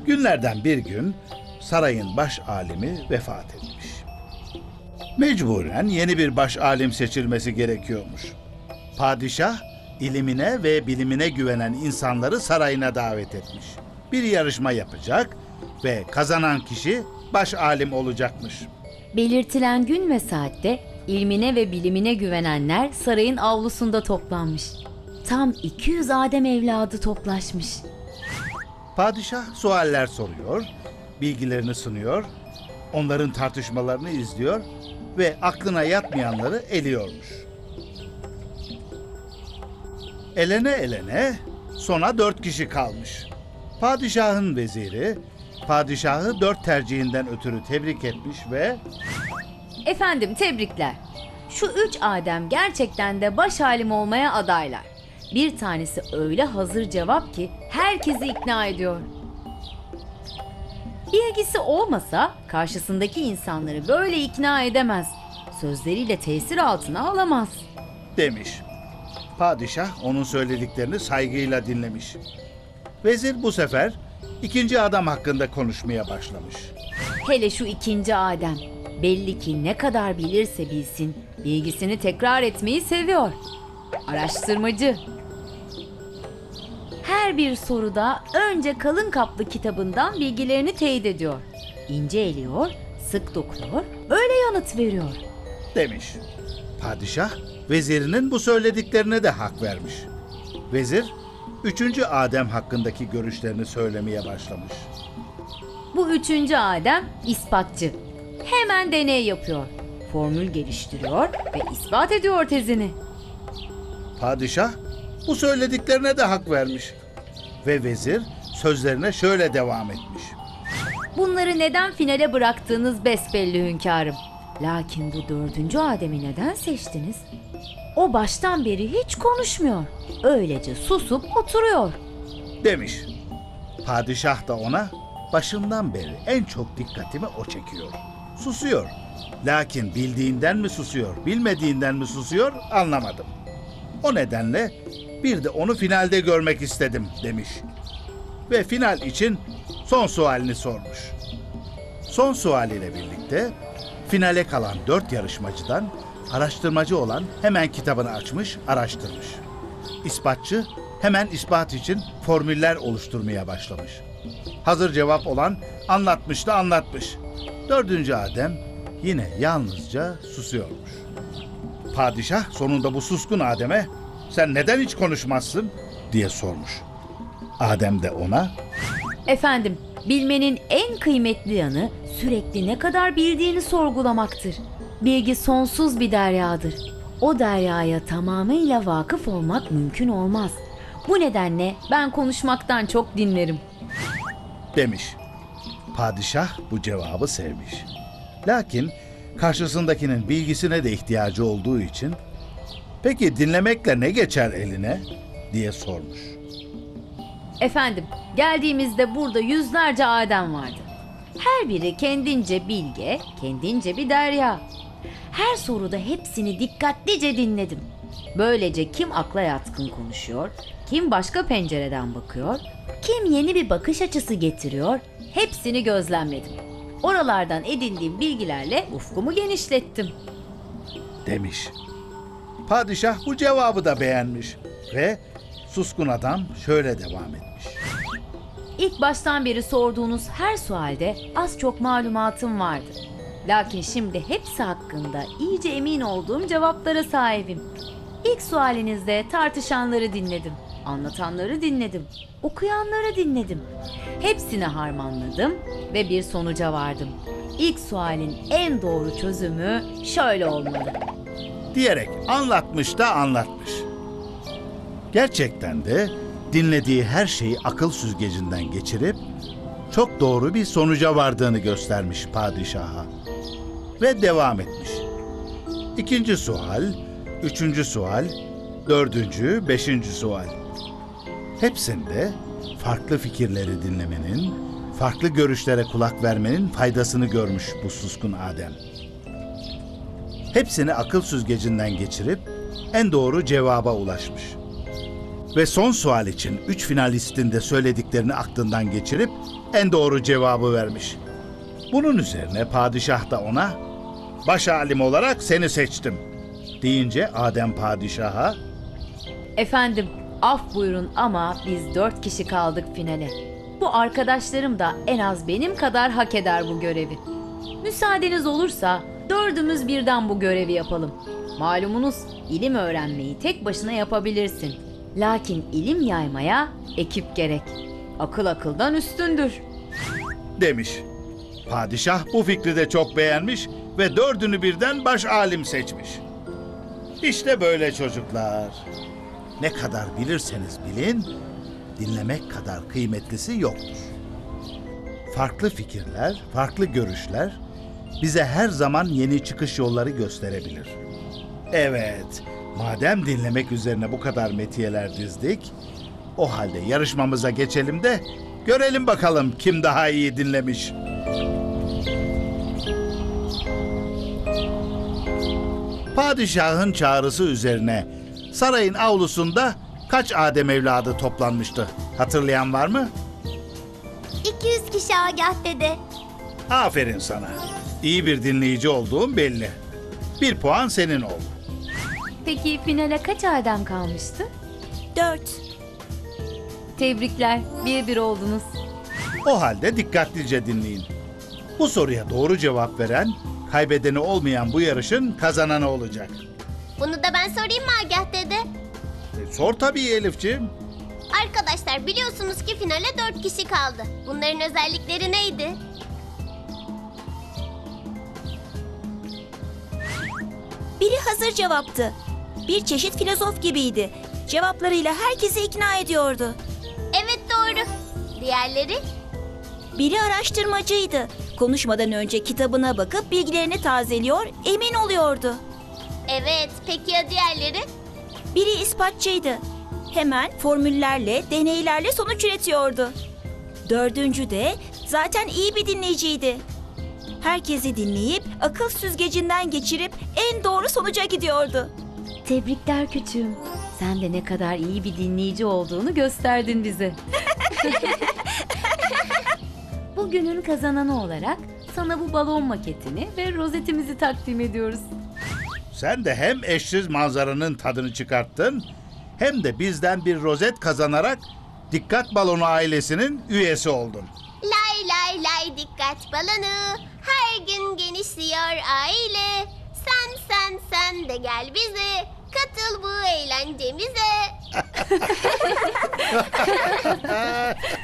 Günlerden bir gün sarayın baş alimi vefat etmiş. Mecburen yeni bir baş alim seçilmesi gerekiyormuş. Padişah ilimine ve bilimine güvenen insanları sarayına davet etmiş. Bir yarışma yapacak ve kazanan kişi baş alim olacakmış. Belirtilen gün ve saatte ilmine ve bilimine güvenenler sarayın avlusunda toplanmış. Tam 200 Adem evladı toplaşmış. Padişah sualler soruyor, bilgilerini sunuyor, onların tartışmalarını izliyor ve aklına yatmayanları eliyormuş. Elene elene sona 4 kişi kalmış. Padişahın veziri, padişahı 4 tercihinden ötürü tebrik etmiş ve Efendim tebrikler. Şu 3 Adem gerçekten de baş alim olmaya adaylar. Bir tanesi öyle hazır cevap ki herkesi ikna ediyor. Bilgisi olmasa karşısındaki insanları böyle ikna edemez. Sözleriyle tesir altına alamaz. demiş. Padişah onun söylediklerini saygıyla dinlemiş. Vezir bu sefer ikinci adam hakkında konuşmaya başlamış. Hele şu 2. Adem. Belli ki ne kadar bilirse bilsin, bilgisini tekrar etmeyi seviyor. Araştırmacı. Her bir soruda önce kalın kaplı kitabından bilgilerini teyit ediyor. İnce eliyor, sık dokuyor, öyle yanıt veriyor. Demiş. Padişah vezirinin bu söylediklerine de hak vermiş. Vezir 3. Adem hakkındaki görüşlerini söylemeye başlamış. Bu 3. Adem ispatçı. Hemen deney yapıyor. Formül geliştiriyor ve ispat ediyor tezini. Padişah bu söylediklerine de hak vermiş. Ve vezir sözlerine şöyle devam etmiş. Bunları neden finale bıraktığınız besbelli hünkârım. Lakin bu 4. Adem'i neden seçtiniz? O baştan beri hiç konuşmuyor. Öylece susup oturuyor. Demiş. Padişah da ona başından beri en çok dikkatimi o çekiyor. Susuyor. Lakin bildiğinden mi susuyor, bilmediğinden mi susuyor anlamadım. O nedenle bir de onu finalde görmek istedim demiş. Ve final için son sualini sormuş. Son sualiyle birlikte finale kalan 4 yarışmacıdan araştırmacı olan hemen kitabını açmış, araştırmış. İspatçı hemen ispat için formüller oluşturmaya başlamış. Hazır cevap olan anlatmış da anlatmış. 4. Adem yine yalnızca susuyormuş. Padişah sonunda bu suskun Adem'e "Sen neden hiç konuşmazsın?" diye sormuş. Adem de ona Efendim, bilmenin en kıymetli yanı sürekli ne kadar bildiğini sorgulamaktır. Bilgi sonsuz bir deryadır. O deryaya tamamıyla vakıf olmak mümkün olmaz. Bu nedenle ben konuşmaktan çok dinlerim. demiş. Padişah bu cevabı sevmiş. Lakin karşısındakinin bilgisine de ihtiyacı olduğu için "Peki dinlemekle ne geçer eline?" diye sormuş. Efendim, geldiğimizde burada yüzlerce Adem vardı. Her biri kendince bilge, kendince bir derya. Her soruda hepsini dikkatlice dinledim. Böylece kim akla yatkın konuşuyor, kim başka pencereden bakıyor, kim yeni bir bakış açısı getiriyor, hepsini gözlemledim. Oralardan edindiğim bilgilerle ufkumu genişlettim. Demiş. Padişah bu cevabı da beğenmiş ve suskun adam şöyle devam etmiş. İlk baştan beri sorduğunuz her sualde az çok malumatım vardı. Lakin şimdi hepsi hakkında iyice emin olduğum cevaplara sahibim. İlk sualinizde tartışanları dinledim, anlatanları dinledim, okuyanları dinledim. Hepsini harmanladım ve bir sonuca vardım. İlk sualin en doğru çözümü şöyle olmalı. Diyerek anlatmış da anlatmış. Gerçekten de dinlediği her şeyi akıl süzgecinden geçirip çok doğru bir sonuca vardığını göstermiş padişaha. Ve devam etmiş. 2. sual, 3. sual, 4. 5. sual. Hepsinde farklı fikirleri dinlemenin, farklı görüşlere kulak vermenin faydasını görmüş bu suskun Adem. Hepsini akıl süzgecinden geçirip en doğru cevaba ulaşmış. Ve son sual için 3 finalistin de söylediklerini aklından geçirip en doğru cevabı vermiş. Bunun üzerine padişah da ona baş alim olarak seni seçtim deyince Adem padişaha Efendim, af buyurun ama biz 4 kişi kaldık finale. Bu arkadaşlarım da en az benim kadar hak eder bu görevi. Müsaadeniz olursa 4'ümüz birden bu görevi yapalım. Malumunuz ilim öğrenmeyi tek başına yapabilirsin. Lakin ilim yaymaya ekip gerek. Akıl akıldan üstündür. demiş. Padişah bu fikri de çok beğenmiş ve 4'ünü birden baş alim seçmiş. İşte böyle çocuklar. Ne kadar bilirseniz bilin, dinlemek kadar kıymetlisi yoktur. Farklı fikirler, farklı görüşler bize her zaman yeni çıkış yolları gösterebilir. Evet, madem dinlemek üzerine bu kadar metiyeler dizdik, o halde yarışmamıza geçelim de görelim bakalım kim daha iyi dinlemiş. Padişahın çağrısı üzerine sarayın avlusunda kaç Adem evladı toplanmıştı? Hatırlayan var mı? 200 kişi Agah dede. Aferin sana. İyi bir dinleyici olduğun belli. 1 puan senin oldu. Peki finale kaç Adem kalmıştı? 4. Tebrikler, 1-1 oldunuz. O halde dikkatlice dinleyin. Bu soruya doğru cevap veren, kaybedeni olmayan bu yarışın kazananı olacak. Bunu da ben sorayım mı Agah dede? Sor tabii Elifciğim. Arkadaşlar biliyorsunuz ki finale 4 kişi kaldı. Bunların özellikleri neydi? Biri hazır cevaptı. Bir çeşit filozof gibiydi. Cevaplarıyla herkesi ikna ediyordu. Evet doğru. Diğerleri? Biri araştırmacıydı. Konuşmadan önce kitabına bakıp bilgilerini tazeliyor, emin oluyordu. Evet. Peki ya diğerleri? Biri ispatçıydı. Hemen formüllerle, deneylerle sonuç üretiyordu. 4. de zaten iyi bir dinleyiciydi. Herkesi dinleyip akıl süzgecinden geçirip en doğru sonuca gidiyordu. Tebrikler küçüğüm. Sen de ne kadar iyi bir dinleyici olduğunu gösterdin bize. Bugünün kazananı olarak sana bu balon maketini ve rozetimizi takdim ediyoruz. Sen de hem eşsiz manzaranın tadını çıkarttın, hem de bizden bir rozet kazanarak Dikkat Balonu ailesinin üyesi oldun. Lay lay lay dikkat balonu. Her gün genişliyor aile. Sen de gel bize. Katıl bu eğlencemize.